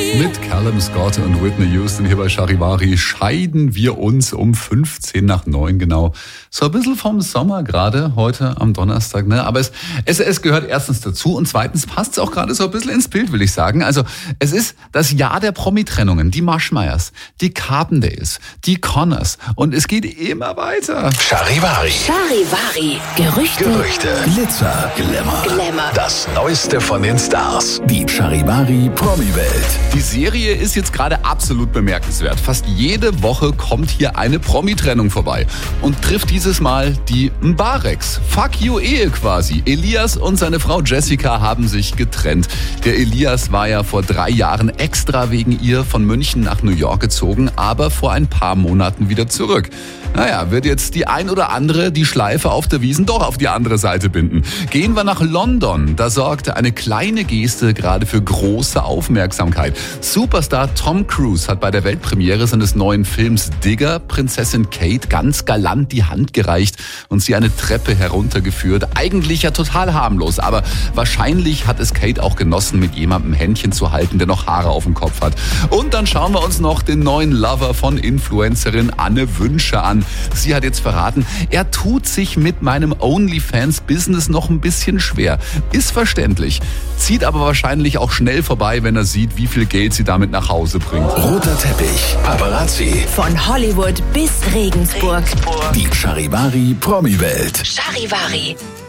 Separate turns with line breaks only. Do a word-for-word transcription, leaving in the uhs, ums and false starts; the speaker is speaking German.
Mit Callum Scott und Whitney Houston hier bei Charivari scheiden wir uns um fünfzehn nach neun genau. So ein bisschen vom Sommer gerade heute am Donnerstag, ne? Aber es, es, es gehört erstens dazu und zweitens passt es auch gerade so ein bisschen ins Bild, will ich sagen. Also es ist das Jahr der Promi-Trennungen. Die Maschmeyers, die Carpendales, die Connors und es geht immer weiter.
Charivari.
Charivari. Gerüchte.
Gerüchte.
Glitzer,
Glamour. Glamour.
Das Neueste von den Stars.
Die Charivari Promi-Welt.
Die Serie ist jetzt gerade absolut bemerkenswert. Fast jede Woche kommt hier eine Promi-Trennung vorbei und trifft dieses Mal die Mbarecs. Fuck you Ehe quasi. Elias und seine Frau Jessica haben sich getrennt. Der Elias war ja vor drei Jahren extra wegen ihr von München nach New York gezogen, aber vor ein paar Monaten wieder zurück. Naja, wird jetzt die ein oder andere die Schleife auf der Wiesn doch auf die andere Seite binden. Gehen wir nach London. Da sorgte eine kleine Geste gerade für große Aufmerksamkeit. Superstar Tom Cruise hat bei der Weltpremiere seines neuen Films Digger Prinzessin Kate ganz galant die Hand gereicht und sie eine Treppe heruntergeführt. Eigentlich ja total harmlos, aber wahrscheinlich hat es Kate auch genossen, mit jemandem Händchen zu halten, der noch Haare auf dem Kopf hat. Und dann schauen wir uns noch den neuen Lover von Influencerin Anne Wünsche an. Sie hat jetzt verraten, er tut sich mit meinem OnlyFans-Business noch ein bisschen schwer. Ist verständlich. Zieht aber wahrscheinlich auch schnell vorbei, wenn er sieht, wie viel Geld sie damit nach Hause bringt.
Roter Teppich.
Paparazzi.
Von Hollywood bis Regensburg.
Die Charivari Promi-Welt.
Charivari.